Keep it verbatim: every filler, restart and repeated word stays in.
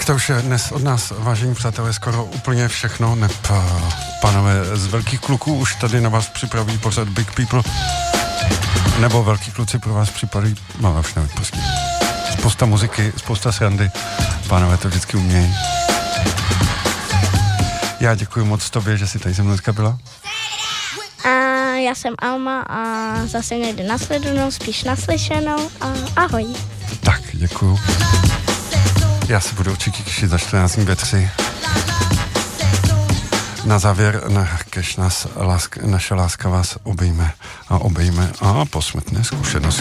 to už je dnes od nás, vážení přátelé, skoro úplně všechno. Neb pánové z velkých kluků už tady na vás připraví pořád Big People. Nebo velký kluci pro vás připraví, no už nevím, prostě. Spousta muziky, spousta srandy. Pánové to vždycky umějí. Já děkuji moc tobě, že jsi tady se mnou dneska byla. A já jsem Alma a zase někdy nasledunou, spíš naslyšenou a ahoj. Tak, děkuju. Já se budu určitě těšit za čtrnáct dní ve tři. Na závěr, na, kež nás láska, naše láska vás obejme a obejme a posmrtné zkušenosti.